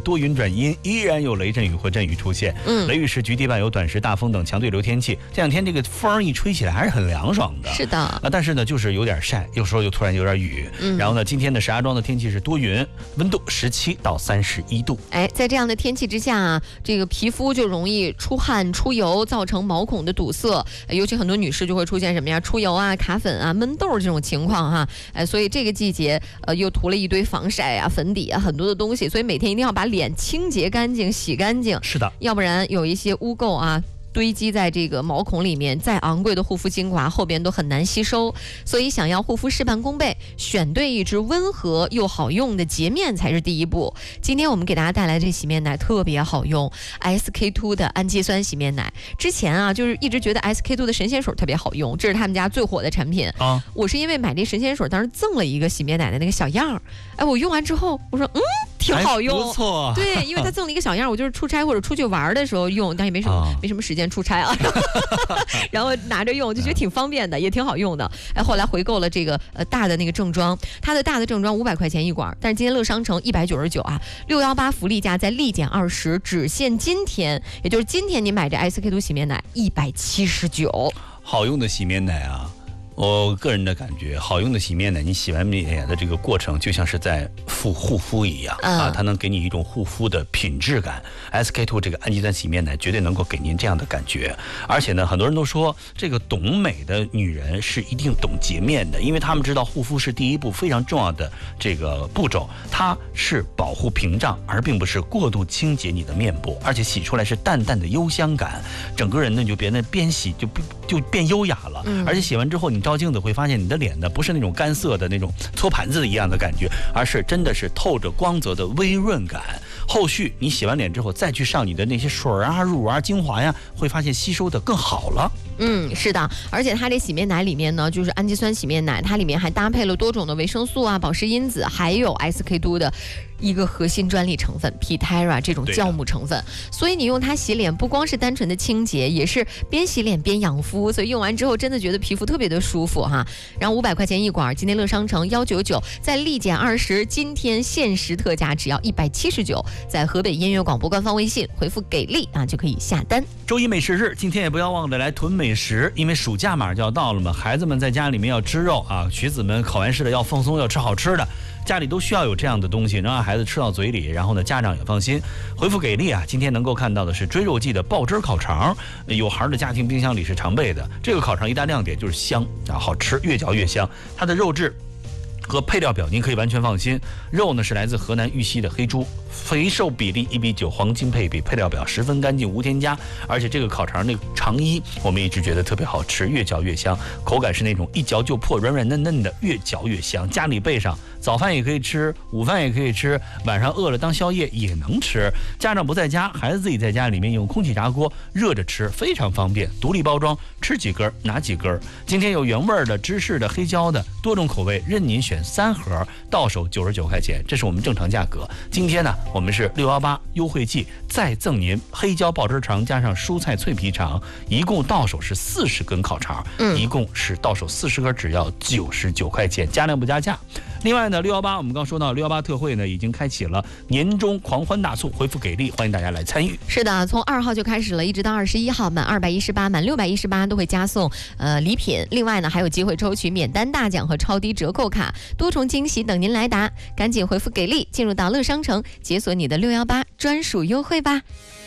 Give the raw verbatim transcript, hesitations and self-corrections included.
多云转阴，依然有雷阵雨或阵雨出现。嗯，雷雨时局地伴有短时大风等强对流天气。这两天这个风一吹起来还是很凉爽的。 是的啊， 但是呢，就是有点晒，有时候又突然有点雨。嗯，然后呢，今天的石家庄的天气是多云，温度十七到三十一度。 哎，在这样的天气之下啊，这个皮肤就容易出汗、出油，造成毛孔的堵塞。尤其很多女士就会出现什么呀，出油啊、卡粉啊、闷痘这种情况哈。哎，所以这个季节呃又涂了一堆防晒啊、粉底啊，很多的东西，所以每天一定要把脸清洁干净、洗干净。 是的， 要不然有一些污垢啊堆积在这个毛孔里面，再昂贵的护肤精华后边都很难吸收。所以想要护肤事半功倍，选对一支温和又好用的洁面才是第一步。今天我们给大家带来这洗面奶特别好用 ，S K two 的氨基酸洗面奶。之前啊，就是一直觉得 S K two 的神仙水特别好用，这是他们家最火的产品啊。我是因为买这神仙水，当时赠了一个洗面奶的那个小样儿，哎，我用完之后，我说嗯。挺好用， 不错。 对，因为他赠了一个小样，我就是出差或者出去玩的时候用，但也没什么、哦、没什么时间出差啊，然后拿着用就觉得挺方便的，也挺好用的。哎，后来回购了这个呃大的那个正装，它的大的正装五百块钱一管，但是今天乐商城一百九十九啊，六幺八福利价在立减二十，只限今天，也就是今天你买这 S K two 洗面奶一百七十九， 好用的洗面奶啊。我个人的感觉，好用的洗面奶，你洗完脸的这个过程就像是在护护肤一样、嗯、啊，它能给你一种护肤的品质感。S K two 这个氨基酸洗面奶绝对能够给您这样的感觉。而且呢，很多人都说这个懂美的女人是一定懂洁面的，因为她们知道护肤是第一步非常重要的这个步骤，它是保护屏障，而并不是过度清洁你的面部，而且洗出来是淡淡的幽香感，整个人呢就别那边洗就就变优雅了。嗯、而且洗完之后你照镜子会发现你的脸呢不是那种干涩的那种搓盘子一样的感觉，而是真的是透着光泽的微润感。后续你洗完脸之后再去上你的那些水啊、乳啊、精华呀，会发现吸收的更好了。 嗯，是的，而且它这洗面奶里面呢，就是氨基酸洗面奶，它里面还搭配了多种的维生素啊、保湿因子，还有 S K two 的一个核心专利成分 Pitera 这种酵母成分，所以你用它洗脸不光是单纯的清洁，也是边洗脸边养肤，所以用完之后真的觉得皮肤特别的舒服哈。然后五百块钱一管，今天乐商城一百九十九，在立减二十，今天限时特价只要一百七十九，在河北音乐广播官方微信回复给力啊就可以下单。 周一美食日，今天也不要忘了来囤美食，因为暑假马上就要到了嘛，孩子们在家里面要吃肉啊，学子们考完试的要放松，要吃好吃的，家里都需要有这样的东西，能让孩子吃到嘴里，然后呢家长也放心。回复给力啊，今天能够看到的是追肉季的爆汁烤肠，有孩儿的家庭冰箱里是常备的。这个烤肠一大亮点就是香啊，好吃，越嚼越香。它的肉质和配料表您可以完全放心，肉呢是来自河南玉溪的黑猪，肥瘦比例一比九，黄金配比，配料表十分干净无添加。而且这个烤肠那个肠衣我们一直觉得特别好吃，越嚼越香，口感是那种一嚼就破，软软嫩嫩的，越嚼越香。家里备上，早饭也可以吃，午饭也可以吃，晚上饿了当宵夜也能吃。家长不在家，孩子自己在家里面用空气炸锅热着吃，非常方便，独立包装，吃几根拿几根。今天有原味的、芝士的、黑椒的，多种口味任您选，三盒到手九十九块钱，这是我们正常价格。今天呢，我们是六一八优惠季，再赠您黑椒爆汁肠加上蔬菜脆皮肠，一共到手是四十根烤肠，嗯，一共是到手四十根，只要九十九块钱，加量不加价。另外呢，六一八我们刚说到六一八特惠呢，已经开启了年终狂欢大促，回复给力，欢迎大家来参与。 是的，从二号就开始了，一直到二十一号，满二百一十八、满六百一十八都会加送呃礼品。另外呢，还有机会抽取免单大奖和超低折扣卡，多重惊喜等您来达。赶紧回复给力，进入到乐商城，解锁你的六一八专属优惠吧。